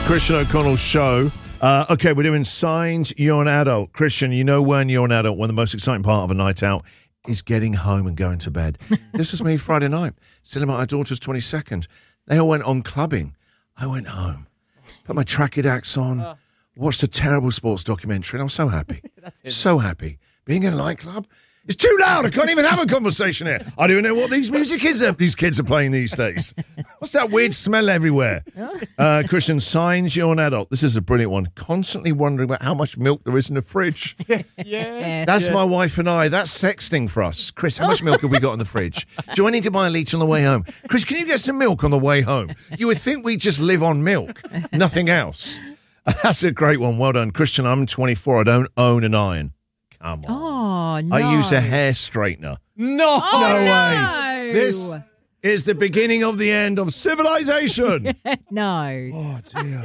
Christian O'Connell Show. Okay, we're doing Signs You're an Adult. Christian, you know when you're an adult, when the most exciting part of a night out is getting home and going to bed. This was me Friday night, sitting at my daughter's 22nd. They all went on clubbing. I went home, put my Trakidax on, watched a terrible sports documentary, and I was so happy. So happy. Being in a nightclub, it's too loud. I can't even have a conversation here. I don't even know what these music is that these kids are playing these days. What's that weird smell everywhere? Christian, Signs You're an Adult. This is a brilliant one. Constantly wondering about how much milk there is in the fridge. Yes. That's my wife and I. That's sexting for us. Chris, how much milk have we got in the fridge? Do I need to buy a litre on the way home? Chris, can you get some milk on the way home? You would think we just live on milk, nothing else. That's a great one. Well done. Christian, I'm 24. I don't own an iron. Come on. Oh, no. I use a hair straightener. No. No way. This is the beginning of the end of civilization. No. Oh, dear.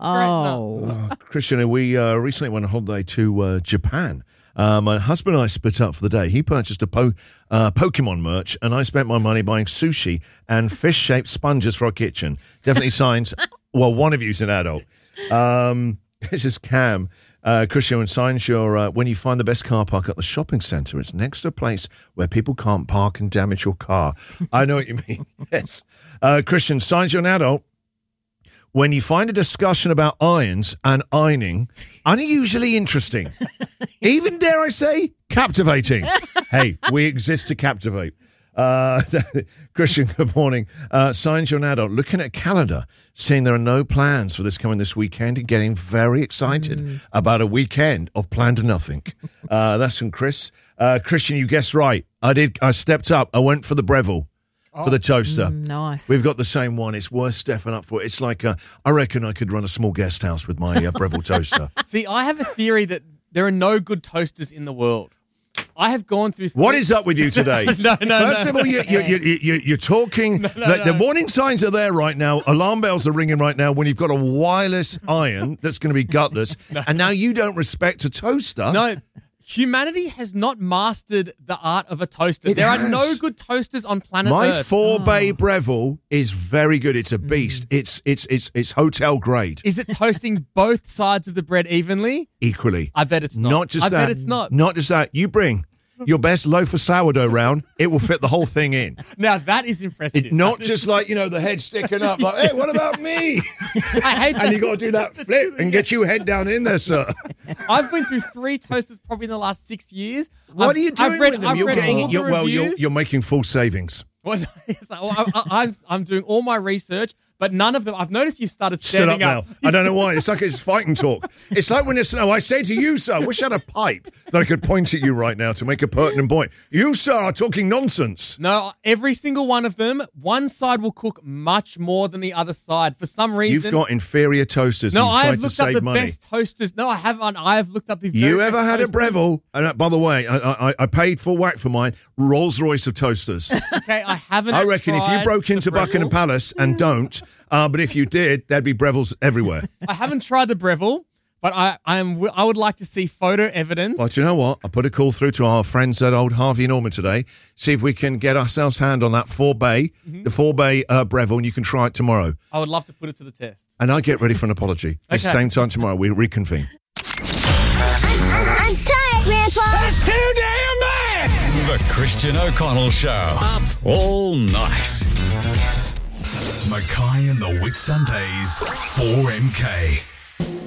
Oh. Christian, we recently went on holiday to Japan. My husband and I split up for the day. He purchased a Pokemon merch, and I spent my money buying sushi and fish-shaped sponges for our kitchen. Definitely signs. Well, one of you's an adult. This is Cam. Christian, and signs your when you find the best car park at the shopping centre, it's next to a place where people can't park and damage your car. I know what you mean. Yes. Christian, signs you're an adult. When you find a discussion about irons and ironing unusually interesting, even, dare I say, captivating. Hey, we exist to captivate. Christian, good morning. Signs you're an adult. Looking at a calendar, seeing there are no plans for this weekend, and getting very excited about a weekend of planned nothing. That's from Chris. Christian, you guessed right. I stepped up. I went for the Breville. For the toaster. Nice. We've got the same one. It's worth stepping up for. It's like, I reckon I could run a small guest house with my Breville toaster. See, I have a theory that there are no good toasters in the world. I have gone through... What is up with you today? First of all, you're talking... The warning signs are there right now. Alarm bells are ringing right now when you've got a wireless iron that's going to be gutless. And now you don't respect a toaster. No, humanity has not mastered the art of a toaster. There are no good toasters on planet My Earth. 4-bay Breville is very good. It's a beast. It's hotel grade. Is it toasting both sides of the bread evenly? Equally. I bet it's not. I bet it's not. Not just that. You bring your best loaf of sourdough round, it will fit the whole thing in. Now, that is impressive. Not just like, the head sticking up, like, hey, what about me? I hate that. And you got to do that flip and get your head down in there, sir. I've been through 3 toasters probably in the last 6 years. What are you doing with them? You're making full savings. Well, I'm doing all my research, but none of them. I've noticed you started Stood standing up now. I don't know why. It's like it's fighting talk. It's like when it's, I say to you, sir, I wish I had a pipe that I could point at you right now to make a pertinent point. You, sir, are talking nonsense. No, every single one of them, one side will cook much more than the other side. For some reason. You've got inferior toasters. No, I have have looked up the best toasters. No, I haven't. I have looked up the very You ever best had toasters. a Breville? And by the way, I paid full whack for mine. Rolls Royce of toasters. Okay, I haven't. I reckon if you broke into Buckingham Palace and don't, but if you did, there'd be Brevilles everywhere. I haven't tried the Breville, but I would like to see photo evidence. Well, do you know what? I put a call through to our friends at Old Harvey Norman today. See if we can get ourselves hand on that 4-bay, the 4-bay Breville, and you can try it tomorrow. I would love to put it to the test. And I get ready for an apology. At the same time tomorrow, we reconvene. I'm tired, Grandpa. That's too damn bad. The Christian O'Connell Show. Up all night. Mackay and the Whitsundays. 4MK.